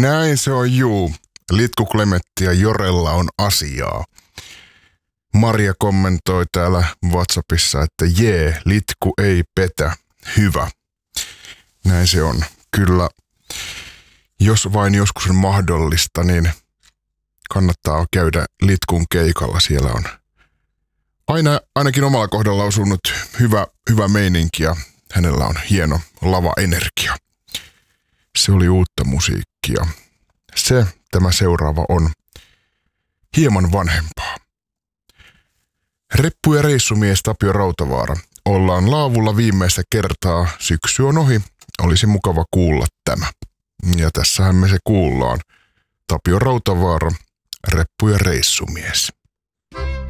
Näin se on juu. Litku Klemetti ja Jorella on asiaa. Maria kommentoi täällä WhatsAppissa, että jee, litku ei petä. Hyvä. Näin se on. Kyllä, jos vain joskus on mahdollista, niin kannattaa käydä Litkun keikalla. Siellä on ainakin omalla kohdalla osunut hyvä meininki ja hänellä on hieno lava-energia. Se oli uutta musiikkia. Tämä seuraava on hieman vanhempaa. Reppu- ja reissumies Tapio Rautavaara. Ollaan laavulla viimeistä kertaa. Syksy on ohi. Olisi mukava kuulla tämä. Ja tässähän me se kuullaan. Tapio Rautavaara, Reppu- ja reissumies.